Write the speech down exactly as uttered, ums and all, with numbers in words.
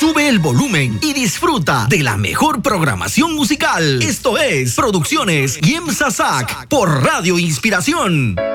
Sube el volumen y disfruta de la mejor programación musical. Esto es Producciones Guiem Sasac por Radio Inspiración.